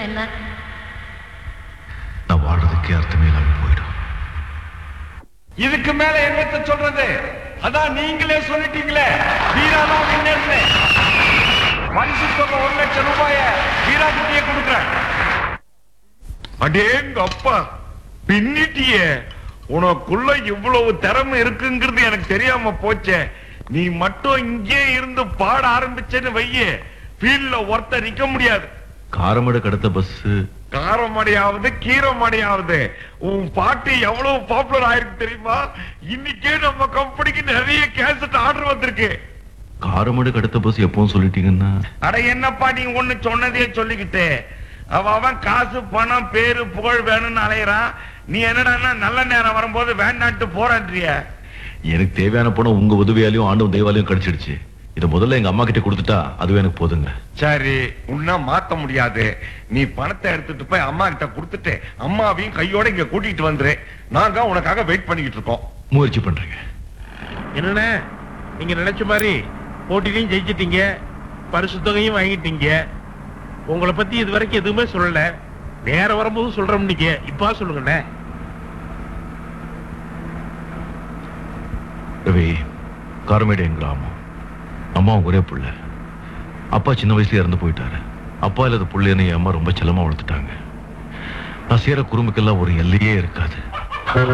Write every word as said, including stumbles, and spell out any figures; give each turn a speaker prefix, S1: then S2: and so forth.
S1: என்ன?
S2: நான் வாழ்றதுக்கே அர்த்தமே இல்லாம போயிடும்.
S3: இதுக்கு மேல என்னத்த சொல்றது? அதான் நீங்களே சொல்லிட்டீங்களே, வீராதான் வின்னர்னு. பரிசு தொகை ஒரு லட்சம் ரூபாய வீரா கிட்டே கொடுக்குறேன். அடேங்க அப்பா, பின்னிட்டியே. உனக்குள்ள இவ்வளவு திறமை இருக்குங்கிறது எனக்கு தெரியாம போச்சே. நீ மட்டும் இங்கே இருந்து பாட ஆரம்பிச்சேன்னு வையே, ஃபீல்ட்ல ஒருத்த நிக்க முடியாது.
S2: காரமடை கடத்த பஸ்
S3: காரமடையாவது கீரமடையாவது உன் பாட்டு எவ்வளவு பாப்புலர் ஆயிருக்கு தெரியுமா? இன்னைக்கே நம்ம கம்பெனிக்கு நிறைய கேசட் ஆர்டர் வந்திருக்கு.
S2: காரமடை கடத்த பஸ் எப்பவும் சொல்லிட்டீங்கன்னா?
S3: அட என்னப்பா நீ ஒண்ணு சொன்னதே சொல்லிக்கிட்டே. அவ அவன் காசு பணம் பேரு புகழ் வேணும்னு அலையறான். நீ என்னடா நல்ல நேரம் வரும்போது வேண்டான்ட்டு போறான்றிய.
S2: எனக்கு தேவையான பணம் உங்க உதவியாலையும் ஆண்டவன் தெய்வாலையும் கிடைச்சிடுச்சு. இத முதல்ல எங்க அம்மா கிட்ட கொடுத்துட்டா அதுவே எனக்கு போதுங்க.
S3: சரி, உன்ன மாத்த முடியாது. நீ பணத்தை எடுத்துட்டு போய் அம்மா கிட்ட கொடுத்துட்டு அம்மாவையும் கையோட இங்க கூட்டிட்டு வந்துரு. நாங்க உனக்காக வெயிட் பண்ணிக்கிட்டு இருக்கோம்.
S2: முயற்சி பண்றேங்க.
S4: என்னண்ணே, நீங்க நினைச்ச மாதிரி போட்டிலையும் ஜெயிச்சிட்டீங்க, பரிசு தொகையும் வாங்கிட்டீங்க. உங்களை பத்தி இது வரைக்கும் எதுவுமே சொல்லல. நேரம் வரும்போது சொல்றோம். நீங்க இப்பா சொல்லுங்கண்ணே.
S2: ரவி, காரமேடு என் கிராமம். அம்மா ஒரே புள்ள. அப்பா சின்ன வயசுல இறந்து போயிட்டாரு. அப்பா இல்லாத புள்ளைன்னு என் அம்மா ரொம்ப செல்லமா வளர்த்துட்டாங்க. நான் செய்யற குறும்புக்கெல்லாம் ஒரு எல்லையே இருக்காது.